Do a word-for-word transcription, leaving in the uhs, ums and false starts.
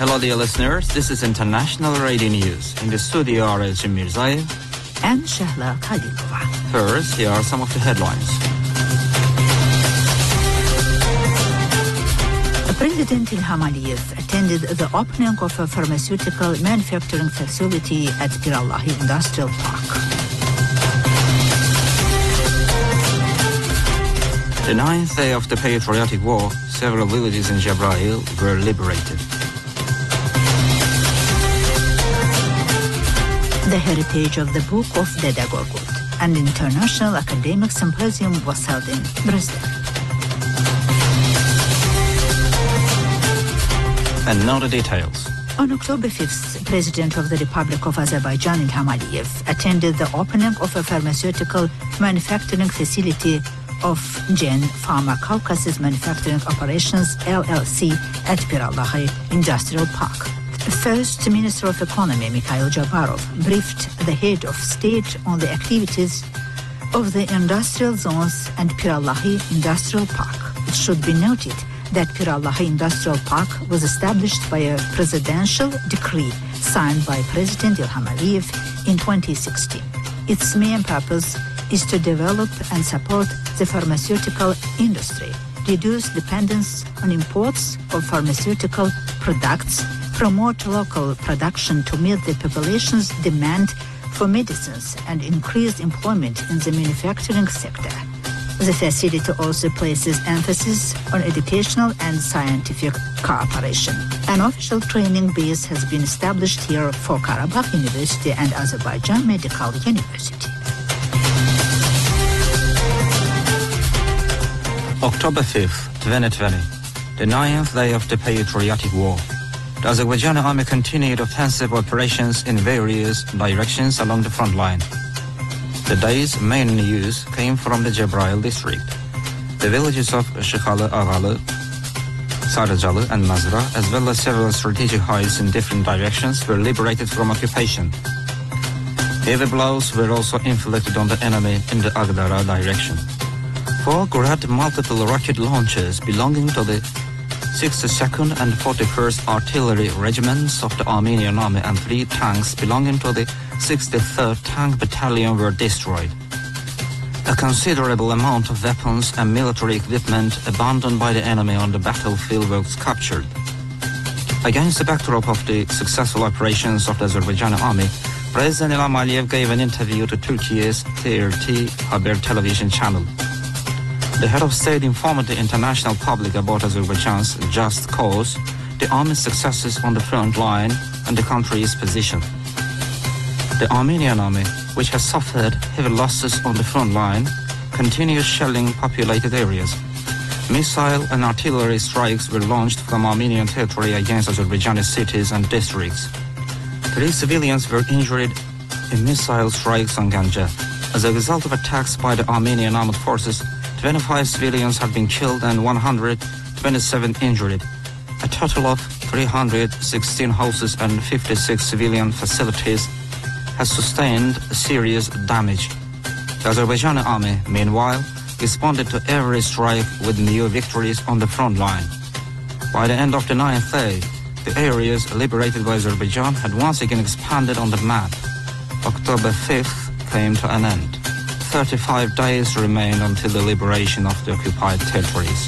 Hello, dear listeners. This is International Radio News. In the studio are Jim Mirzaev and Shahla Khalilova. First, here are some of the headlines. President Ilham Aliyev attended the opening of a pharmaceutical manufacturing facility at Pirallahi Industrial Park. The ninth day of the Patriotic War, several villages in Jabrayil were liberated. The heritage of the Book of Dede Gorgut, an international academic symposium, was held in Dresden. And now the details. On October fifth, President of the Republic of Azerbaijan, Ilham Aliyev, attended the opening of a pharmaceutical manufacturing facility of Gen Pharma Caucasus Manufacturing Operations, L L C, at Pirallahi Industrial Park. First Minister of Economy, Mikhail Jabarov, briefed the head of state on the activities of the industrial zones and Pirallahi Industrial Park. It should be noted that Pirallahi Industrial Park was established by a presidential decree signed by President Ilham Aliyev in twenty sixteen. Its main purpose is to develop and support the pharmaceutical industry, reduce dependence on imports of pharmaceutical products, promote local production to meet the population's demand for medicines, and increase employment in the manufacturing sector. The facility also places emphasis on educational and scientific cooperation. An official training base has been established here for Karabakh University and Azerbaijan Medical University. October fifth, twenty twenty, the ninth day of the Patriotic War. The Azerbaijani army continued offensive operations in various directions along the front line. The day's main news came from the Jabrayil district. The villages of Shekhalı, Ağalı, Saracalı and Mazra, as well as several strategic heights in different directions, were liberated from occupation. Heavy blows were also inflicted on the enemy in the Agdara direction. Four Grad multiple rocket launchers belonging to the sixty-second and forty-first Artillery Regiments of the Armenian Army and three tanks belonging to the sixty-third Tank Battalion were destroyed. A considerable amount of weapons and military equipment abandoned by the enemy on the battlefield was captured. Against the backdrop of the successful operations of the Azerbaijani army, President Ilham Aliyev gave an interview to Turkey's T R T Haber television channel. The head of state informed the international public about Azerbaijan's just cause, the army's successes on the front line, and the country's position. The Armenian army, which has suffered heavy losses on the front line, continues shelling populated areas. Missile and artillery strikes were launched from Armenian territory against Azerbaijani cities and districts. Three civilians were injured in missile strikes on Ganja. As a result of attacks by the Armenian armed forces, twenty-five civilians have been killed and one hundred twenty-seven injured. A total of three hundred sixteen houses and fifty-six civilian facilities has sustained serious damage. The Azerbaijani army, meanwhile, responded to every strike with new victories on the front line. By the end of the ninth day, the areas liberated by Azerbaijan had once again expanded on the map. October fifth came to an end. thirty-five days remained until the liberation of the occupied territories.